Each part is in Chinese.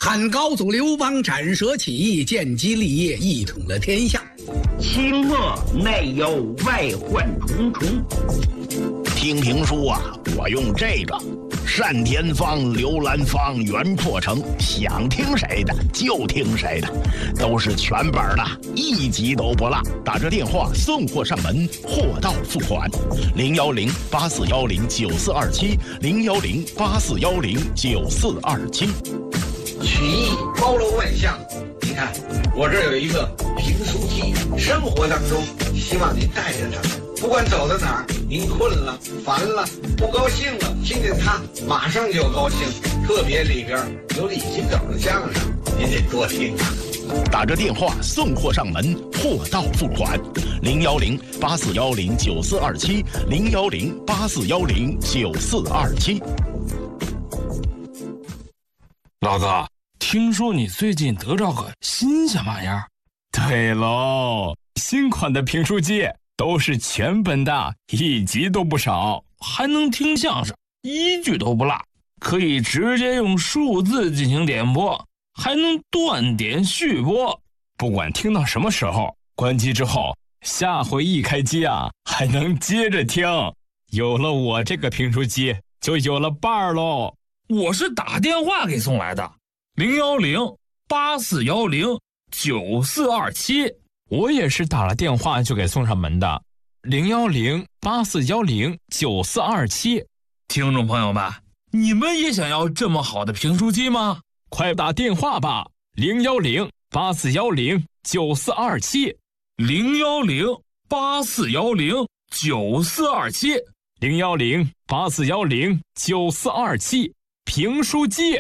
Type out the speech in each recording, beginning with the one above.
汉高祖刘邦斩蛇起义，建基立业，一统了天下。 清末内忧外患重重。 听评书啊，我用这个单田芳、刘兰芳、袁阔成，想听谁的就听谁的，都是全本的，一集都不落。打这电话送货上门，货到付款。010-8410-9427，010-8410-9427。 曲艺包罗万象，你看我这儿有一个评书机，生活当中希望您带着它，不管走到哪儿，您困了、烦了、不高兴了，听见它马上就高兴。特别里边有李金斗的相声，您得多听啊。 打着电话送货上门，货到付款。010-8410-9427，010-8410-9427。 老哥，听说你最近得着个新鲜玩意儿？ 对喽，新款的评书机都是全本的，一集都不少， 还能听相声，一句都不落，可以直接用数字进行点播，还能断点续播。 不管听到什么时候，关机之后，下回一开机啊，还能接着听。有了我这个评书机，就有了伴儿喽。 我是打电话给送来的，010-8410-9427。 我也是打了电话就给送上门的，010-8410-9427。 听众朋友们，你们也想要这么好的评书机吗？ 快打电话吧，010-8410-9427， 010-8410-9427， 010-8410-9427。评书机。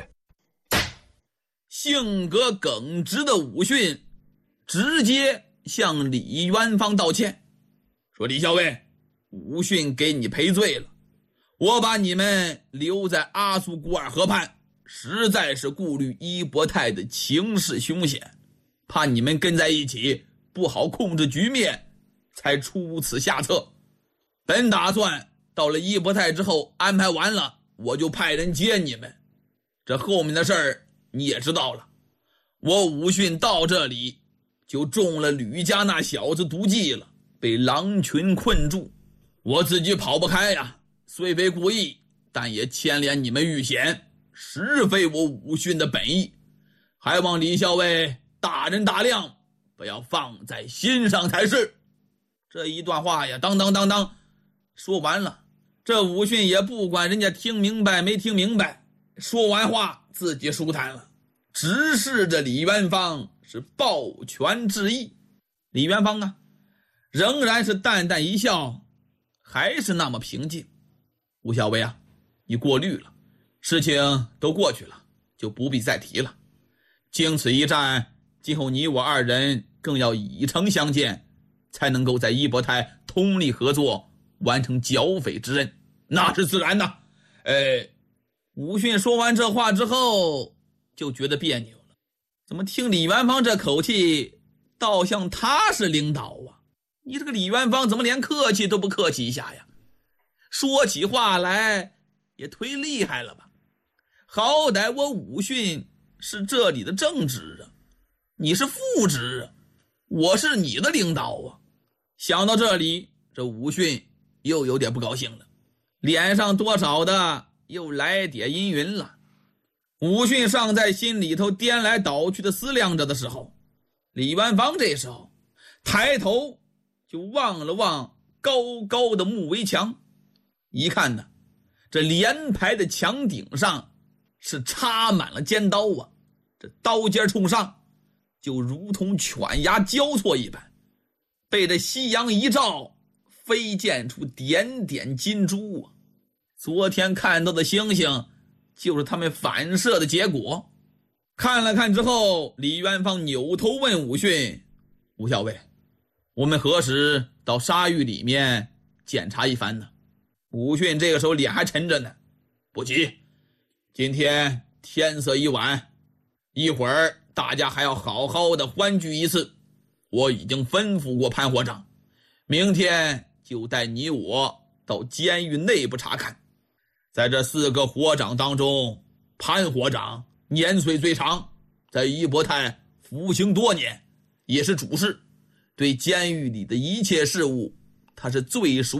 性格耿直的武训直接向李元芳道歉，说李校尉，武训给你赔罪了，我把你们留在阿苏古尔河畔，实在是顾虑伊伯泰的情势凶险，怕你们跟在一起不好控制局面，才出此下策。本打算到了伊伯泰之后安排完了，我就派人接你们。这后面的事儿你也知道了，我武训到这里就中了吕家那小子毒计了，被狼群困住，我自己跑不开呀，虽非故意，但也牵连你们遇险，实非我武训的本意，还望李校尉大人大量，不要放在心上才是。这一段话呀，当当当当说完了，这武训也不管人家听明白没听明白，说完话自己舒坦了，直视着李元芳是抱拳致意。李元芳啊，仍然是淡淡一笑，还是那么平静。吴小薇啊，你过虑了，事情都过去了，就不必再提了。经此一战，今后你我二人更要以诚相见，才能够在伊伯泰通力合作，完成剿匪之任，那是自然的。武训说完这话之后就觉得别扭了，怎么听李元芳这口气倒像他是领导啊？你这个李元芳怎么连客气都不客气一下呀？说起话来也忒厉害了吧？好歹我武训是这里的正职啊，你是副职啊，我是你的领导啊。想到这里，这武训又有点不高兴了，脸上多少的又来点阴云了。武训尚在心里头颠来倒去的思量着的时候，李元芳这时候抬头就望了望高高的木围墙，一看呢，这连排的墙顶上是插满了尖刀啊，这刀尖冲上，就如同犬牙交错一般，被这夕阳一照，飞溅出点点金珠啊。昨天看到的星星就是他们反射的结果。看了看之后，李元芳扭头问武训，吴校尉，我们何时到沙域里面检查一番呢？武训这个时候脸还沉着呢，不急，今天天色已晚，一会儿大家还要好好的欢聚一次，我已经吩咐过潘火长，明天就带你我到监狱内部查看。在这4个火长当中，潘火长年岁最长， 在玉波台服刑多年，也是主事，对监狱里的一切事务他是最熟